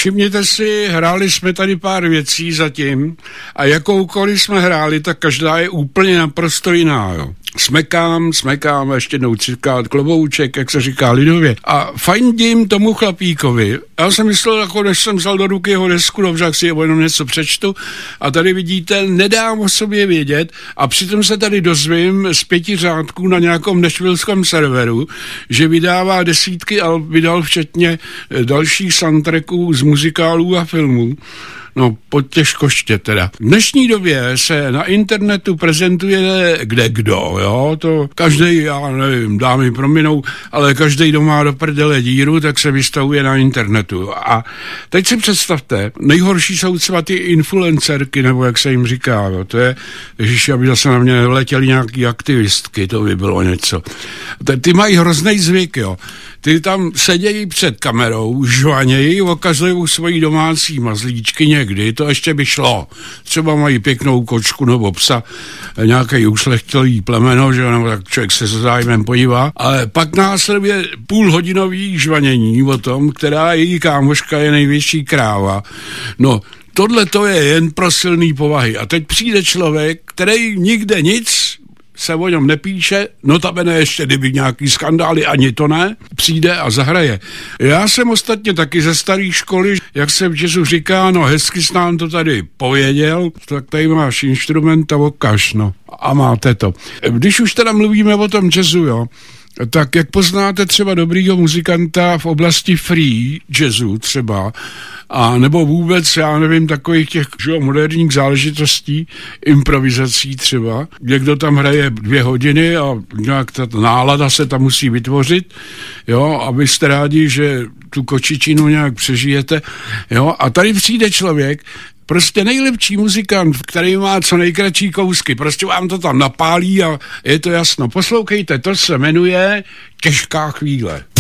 všimněte si, hráli jsme tady pár věcí zatím a jakoukoliv jsme hráli, tak každá je úplně naprosto jiná, jo. Smekám, ještě jednou třikrát klobouček, jak se říká lidově. A fandím tomu chlapíkovi. Já jsem myslel, jako než jsem vzal do ruky jeho desku, dobře, jak si jenom něco přečtu. A tady vidíte, nedám o sobě vědět a přitom se tady dozvím z 5 řádků na nějakom nashvilleském serveru, že vydává desítky a vydal včetně dalších soundtracků z muzikálů a filmů. No, těžkoště teda. V dnešní době se na internetu prezentuje kdekdo, jo, to každej, já nevím, dámy prominou, ale každej, kdo má do prdele díru, tak se vystavuje na internetu. A teď si představte, nejhorší jsou třeba ty influencerky, nebo jak se jim říká, jo, to je, ježiši, aby zase na mě nevletěli nějaký aktivistky, to by bylo něco. Ty mají hrozný zvyk, jo. Ty tam sedějí před kamerou, žvanějí, okazují svoji domácí mazlíčky někdy, to ještě by šlo. Třeba mají pěknou kočku nebo psa, nějaký ušlechtilý plemeno, že nebo tak člověk se se zájmem podívá, ale pak následuje půlhodinový žvanění o tom, která její kámoška je největší kráva. No, tohle to je jen pro silný povahy. A teď přijde člověk, který nikde nic se o něm nepíše, notabene ještě kdyby nějaký skandály, ani to ne, přijde a zahraje. Já jsem ostatně taky ze staré školy, jak se v jazzu říká, no hezky jsi nám to tady pověděl, tak tady máš instrument a ukaž, no. A máte to. Když už teda mluvíme o tom jazzu, jo, tak jak poznáte třeba dobrýho muzikanta v oblasti free jazzu třeba, a nebo vůbec, já nevím, takových těch moderních záležitostí, improvizací třeba, někdo tam hraje 2 hodiny a nějak ta nálada se tam musí vytvořit, jo, abyste rádi, že tu kočičinu nějak přežijete, jo, a tady přijde člověk, prostě nejlepší muzikant, který má co nejkratší kousky, prostě vám to tam napálí a je to jasno. Poslouchejte, to se jmenuje Těžká chvíle.